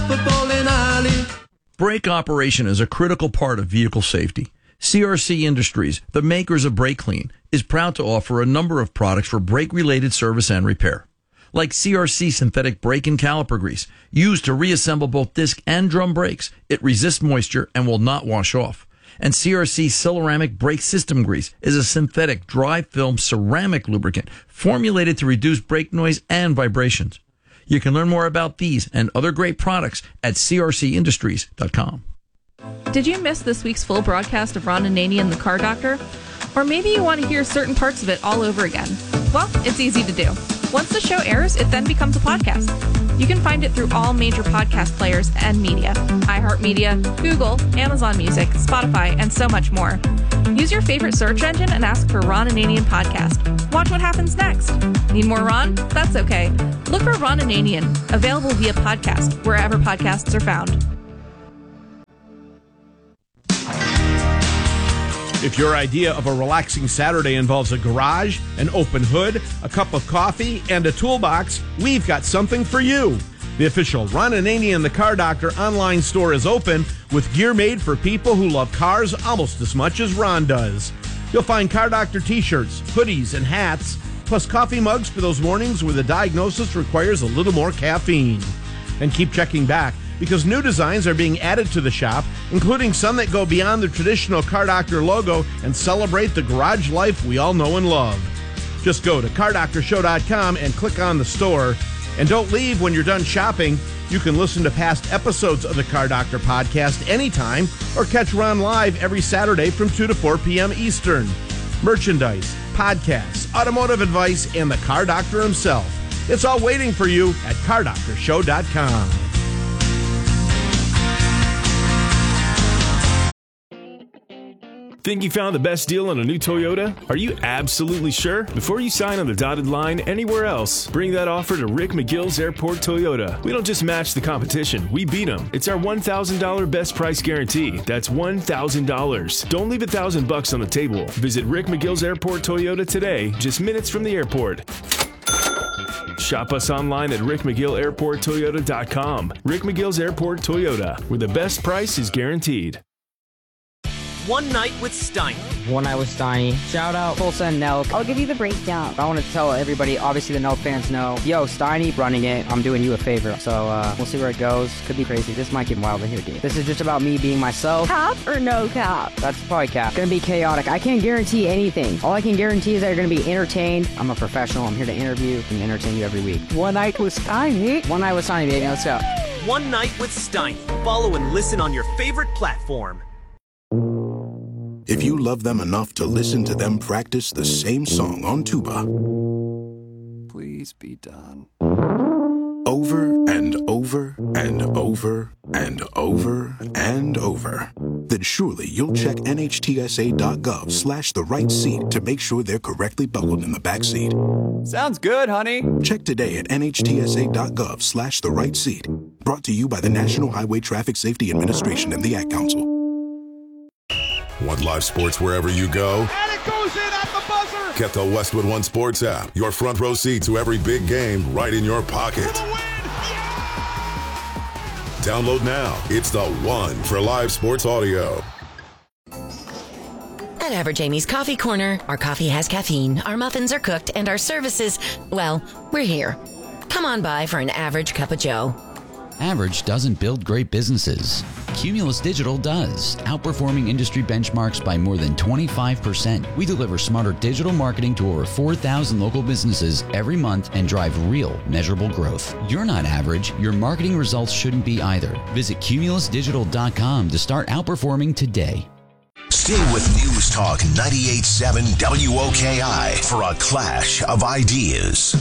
per bowling alley. Brake operation is a critical part of vehicle safety. CRC Industries, the makers of Brake Clean, is proud to offer a number of products for brake-related service and repair. Like CRC synthetic brake and caliper grease, used to reassemble both disc and drum brakes. It resists moisture and will not wash off. And CRC Celeramic Brake System Grease is a synthetic dry film ceramic lubricant formulated to reduce brake noise and vibrations. You can learn more about these and other great products at crcindustries.com. Did you miss this week's full broadcast of Ron Ananian and the Car Doctor? Or maybe you want to hear certain parts of it all over again. Well, it's easy to do. Once the show airs, it then becomes a podcast. You can find it through all major podcast players and media: iHeartMedia, Google, Amazon Music, Spotify, and so much more. Use your favorite search engine and ask for Ron Ananian Podcast. Watch what happens next. Need more Ron? That's okay. Look for Ron Ananian, available via podcast, wherever podcasts are found. If your idea of a relaxing Saturday involves a garage, an open hood, a cup of coffee, and a toolbox, we've got something for you. The official Ron Ananian and the Car Doctor online store is open with gear made for people who love cars almost as much as Ron does. You'll find Car Doctor t-shirts, hoodies, and hats, plus coffee mugs for those mornings where the diagnosis requires a little more caffeine. And keep checking back, because new designs are being added to the shop, including some that go beyond the traditional Car Doctor logo and celebrate the garage life we all know and love. Just go to CarDoctorShow.com and click on the store. And don't leave when you're done shopping. You can listen to past episodes of the Car Doctor podcast anytime or catch Ron live every Saturday from 2 to 4 p.m. Eastern. Merchandise, podcasts, automotive advice, and the Car Doctor himself. It's all waiting for you at CarDoctorShow.com. Think you found the best deal on a new Toyota? Are you absolutely sure? Before you sign on the dotted line anywhere else, bring that offer to Rick McGill's Airport Toyota. We don't just match the competition, we beat them. It's our $1,000 best price guarantee. That's $1,000. Don't leave $1,000 on the table. Visit Rick McGill's Airport Toyota today, just minutes from the airport. Shop us online at rickmcgillairporttoyota.com. Rick McGill's Airport Toyota, where the best price is guaranteed. One Night with Steiny. One Night with Steiny. Shout out Full Send Nelk. I'll give you the breakdown. I want to tell everybody, obviously the Nelk fans know, yo, Steiny running it. I'm doing you a favor. So we'll see where it goes. Could be crazy. This might get wild in here, dude. This is just about me being myself. Cap or no cap? That's probably cap. Gonna be chaotic. I can't guarantee anything. All I can guarantee is that you're gonna be entertained. I'm a professional. I'm here to interview and entertain you every week. One Night with Steiny. One Night with Steiny, baby. Let's go. One Night with Steiny. Follow and listen on your favorite platform. If you love them enough to listen to them practice the same song on tuba, please be done. Over and over and over and over and over, then surely you'll check NHTSA.gov/the right seat to make sure they're correctly buckled in the back seat. Sounds good, honey. Check today at NHTSA.gov/the right seat. Brought to you by the National Highway Traffic Safety Administration and the Ad Council. Want live sports wherever you go? And it goes in at the buzzer! Get the Westwood One Sports app. Your front row seat to every big game right in your pocket. For the win! Yeah! Download now. It's the one for live sports audio. At Average Amy's Coffee Corner, our coffee has caffeine, our muffins are cooked, and our services, well, we're here. Come on by for an average cup of joe. Average doesn't build great businesses. Cumulus Digital does, outperforming industry benchmarks by more than 25%. We deliver smarter digital marketing to over 4,000 local businesses every month and drive real, measurable growth. You're not average. Your marketing results shouldn't be either. Visit cumulusdigital.com to start outperforming today. Stay with News Talk 98.7 WOKI for a clash of ideas.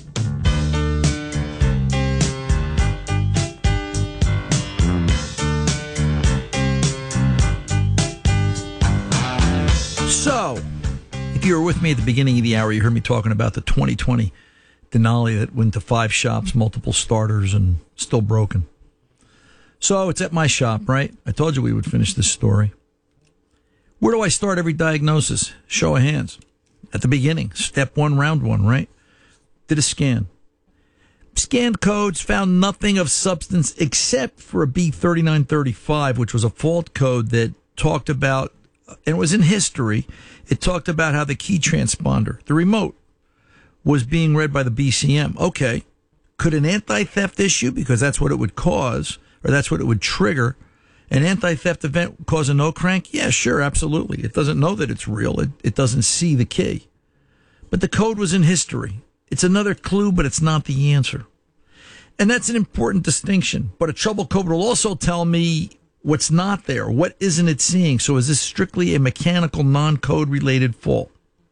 So, if you were with me at the beginning of the hour, you heard me talking about the 2020 Denali that went to 5 shops, multiple starters, and still broken. So, it's at my shop, right? I told you we would finish this story. Where do I start every diagnosis? Show of hands. At the beginning, step 1, round 1, right? Did a scan. scanned codes, found nothing of substance except for a B3935, which was a fault code that talked about, and it was in history, it talked about how the key transponder, the remote, was being read by the BCM. Okay, could an anti-theft issue, because that's what it would cause, or that's what it would trigger, an anti-theft event cause a no crank? Yeah, sure, absolutely. It doesn't know that it's real. It doesn't see the key. But the code was in history. It's another clue, but it's not the answer. And that's an important distinction. But a trouble code will also tell me what's not there. What isn't it seeing? So is this strictly a mechanical, non-code related fault?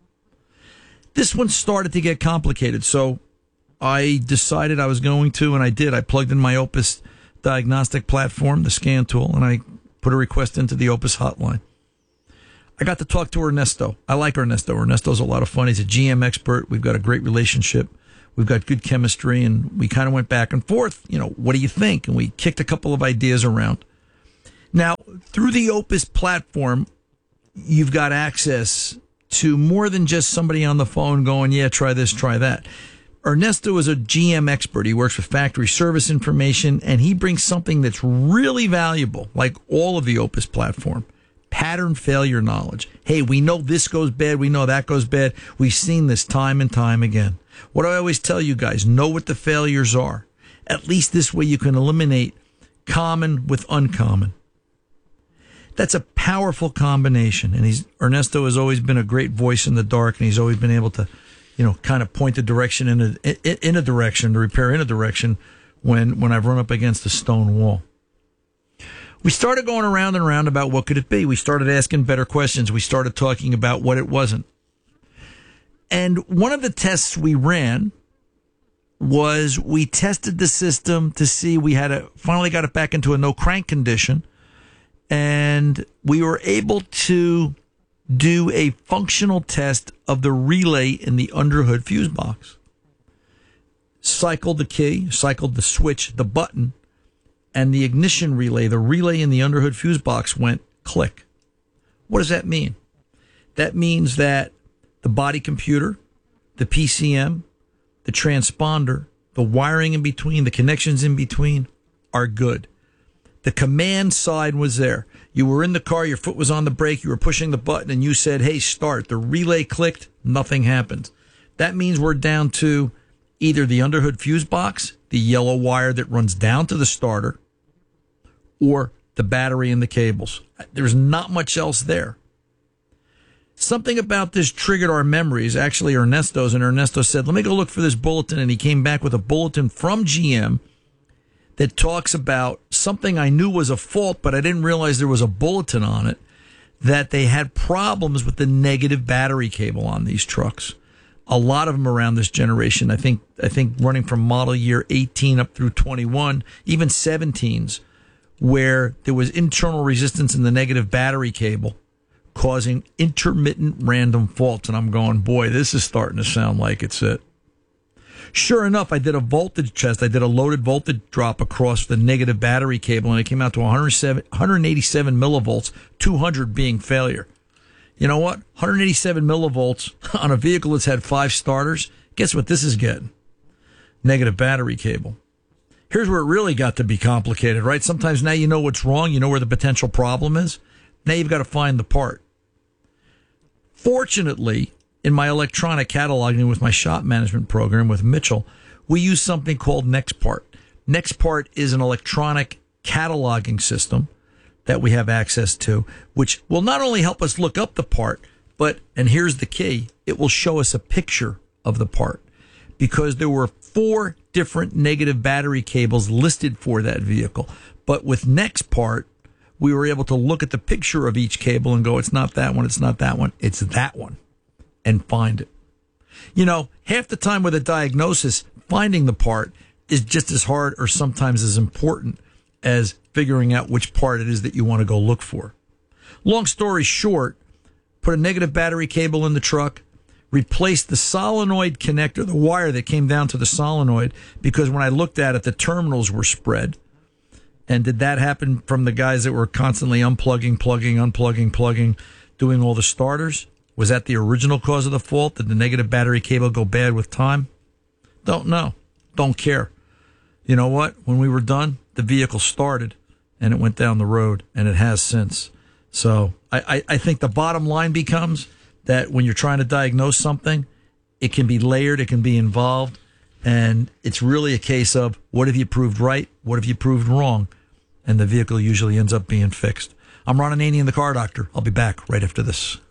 This one started to get complicated. So I decided I was going to, and I did. I plugged in my Opus diagnostic platform, the scan tool, and I put a request into the Opus hotline. I got to talk to Ernesto. I like Ernesto. Ernesto's a lot of fun. He's a GM expert. We've got a great relationship. We've got good chemistry, and we kind of went back and forth. You know, what do you think? And we kicked a couple of ideas around. Now, through the Opus platform, you've got access to more than just somebody on the phone going, yeah, try this, try that. Ernesto is a GM expert. He works with factory service information, and he brings something that's really valuable, like all of the Opus platform. Pattern failure knowledge. Hey, we know this goes bad. We know that goes bad. We've seen this time and time again. What do I always tell you guys? Know what the failures are. At least this way you can eliminate common with uncommon. That's a powerful combination. And Ernesto has always been a great voice in the dark, and he's always been able to, kind of point the direction in a direction, to repair in a direction when I've run up against a stone wall. We started going around and around about what could it be. We started asking better questions. We started talking about what it wasn't. And one of the tests we ran was we tested the system to see finally got it back into a no crank condition. And we were able to do a functional test of the relay in the underhood fuse box. Cycled the key, cycled the switch, the button, and the ignition relay, the relay in the underhood fuse box went click. What does that mean? That means that the body computer, the PCM, the transponder, the wiring in between, the connections in between are good. The command side was there. You were in the car, your foot was on the brake, you were pushing the button, and you said, hey, start. The relay clicked, nothing happened. That means we're down to either the underhood fuse box, the yellow wire that runs down to the starter, or the battery and the cables. There's not much else there. Something about this triggered our memories, actually Ernesto's, and Ernesto said, let me go look for this bulletin, and he came back with a bulletin from GM that talks about something I knew was a fault, but I didn't realize there was a bulletin on it, that they had problems with the negative battery cable on these trucks. A lot of them around this generation, I think running from model year 18 up through 21, even 17s, where there was internal resistance in the negative battery cable causing intermittent random faults. And I'm going, boy, this is starting to sound like it's it. Sure enough, I did a voltage test. I did a loaded voltage drop across the negative battery cable, and it came out to 187 millivolts, 200 being failure. You know what? 187 millivolts on a vehicle that's had 5 starters. Guess what this is getting? Negative battery cable. Here's where it really got to be complicated, right? Sometimes now you know what's wrong. You know where the potential problem is. Now you've got to find the part. Fortunately, in my electronic cataloging with my shop management program with Mitchell, we use something called NextPart. NextPart is an electronic cataloging system that we have access to, which will not only help us look up the part, but, and here's the key, it will show us a picture of the part, because there were 4 different negative battery cables listed for that vehicle. But with NextPart, we were able to look at the picture of each cable and go, it's not that one, it's not that one, it's that one, and find it. You know, half the time with a diagnosis, finding the part is just as hard or sometimes as important as figuring out which part it is that you want to go look for. Long story short, put a negative battery cable in the truck, replaced the solenoid connector, the wire that came down to the solenoid, because when I looked at it, the terminals were spread. And did that happen from the guys that were constantly unplugging, plugging, unplugging, plugging, doing all the starters? Was that the original cause of the fault? Did the negative battery cable go bad with time? Don't know. don't care. You know what? When we were done, the vehicle started and it went down the road, and it has since. So I think the bottom line becomes that when you're trying to diagnose something, it can be layered, it can be involved, and it's really a case of what have you proved right, what have you proved wrong, and the vehicle usually ends up being fixed. I'm Ron Ananian, the Car Doctor. I'll be back right after this.